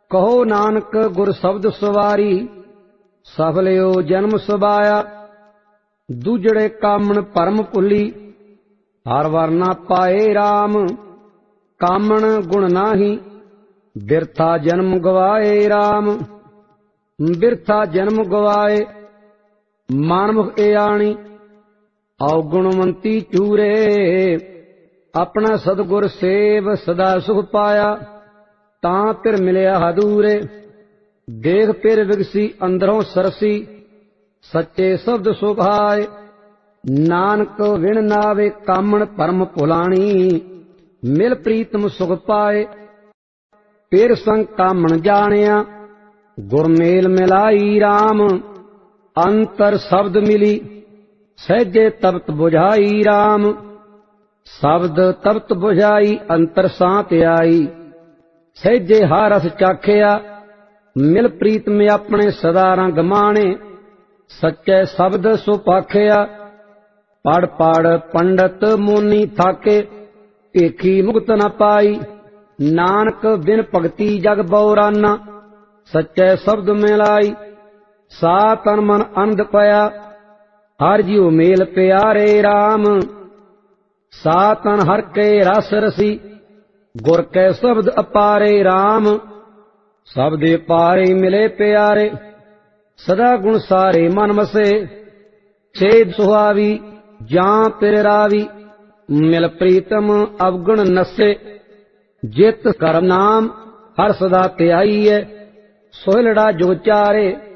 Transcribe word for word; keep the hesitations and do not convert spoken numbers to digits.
ਕਹੋ ਨਾਨਕ ਗੁਰ ਸ਼ਬਦ ਸਵਾਰੀ, ਸਫਲਿਓ ਜਨਮ ਸੁਭਾਇਆ। ਦੂਜੜੇ ਕਾਮਣ ਭਰਮ ਭੁੱਲੀ, ਹਰ ਵਰਨਾ ਪਾਏ ਰਾਮ। ਕਾਮਣ ਗੁਣ ਨਾਹੀ, ਬਿਰਥਾ ਜਨਮ ਗਵਾਏ ਰਾਮ। ਬਿਰਥਾ ਜਨਮ ਗਵਾਏ, ਮਾਨਮੁਖ ਏਆਣੀ। ਔਗੁਣਵੰਤੀ ਚੂਰੇ, ਆਪਣਾ ਸਤਿਗੁਰ ਸੇਵ ਸਦਾ ਸੁਖ ਪਾਇਆ। ਤਾਂ ਤਿਰ ਮਿਲਿਆ ਹਦੂਰੇ, ਦੇਖ ਫਿਰ ਵਿਗਸੀ ਅੰਦਰੋਂ ਸਰਸੀ। ਸੱਚੇ ਸ਼ਬਦ ਸੁਭਾਏ, ਨਾਨਕ ਵਿਣ ਨਾਵੇ ਕਾਮਣ ਭਰਮ ਭੁਲਾਣੀ। ਮਿਲ ਪ੍ਰੀਤਮ ਸੁਖ ਪਾਏ, ਫਿਰ ਸੰਗ ਕਾਮਣ ਜਾਣਿਆ। ਗੁਰਮੇਲ ਮਿਲਾਈ ਰਾਮ, ਅੰਤਰ ਸ਼ਬਦ ਮਿਲੀ। ਸਹਿਜੇ ਤਪਤ ਬੁਝਾਈ ਰਾਮ, ਸ਼ਬਦ ਤਪਤ ਬੁਝਾਈ। ਅੰਤਰ ਸਾਂਤ ਆਈ, ਸਹਿਜੇ ਹਰ ਰਸ ਚਾਖਿਆ। ਮਿਲ ਪ੍ਰੀਤਮ ਆਪਣੇ ਸਦਾ ਰੰਗ ਮਾਣੇ, ਸੱਚੇ ਸ਼ਬਦ ਸੁਪਾਖਿਆ। ਪੜ ਪੜ ਪੰਡਤ ਮੋਨੀ ਥਾਕੇ, ਭੇਖੀ ਮੁਕਤ ਨ ਪਾਈ। ਨਾਨਕ ਬਿਨ ਭਗਤੀ ਜਗ ਬਉਰਾਨਾ, ਸੱਚੇ ਸ਼ਬਦ ਮਿਲਾਈ। ਸਾ ਤਨ ਮਨ ਅਨੰਦ ਪਿਆ, ਹਰ ਜੀਉ ਮੇਲ ਪਿਆਰੇ ਰਾਮ। ਸਾ ਤਨ ਹਰ ਕੇ ਰਸ ਰਸੀ, ਗੁਰ ਕੈ ਸ਼ਬਦ ਅਪਾਰੇ ਰਾਮ। ਸ਼ਬਦੇ ਪਾਰੇ ਮਿਲੇ ਪਿਆਰੇ, ਸਦਾ ਗੁਣ ਸਾਰੇ ਮਨ ਵਸੇ। ਛੇਦ ਸੁਹਾਵੀ ਜਾਂ ਤੇਰੇ ਰਾਵੀ, ਮਿਲ ਪ੍ਰੀਤਮ ਅਵਗੁਣ ਨਸੇ। ਜਿਤ ਕਰਮ ਨਾਮ ਹਰ ਸਦਾ ਧਿਆਈਐ, ਸੋਹਿਲੜਾ ਜੁਗ ਚਾਰੇ।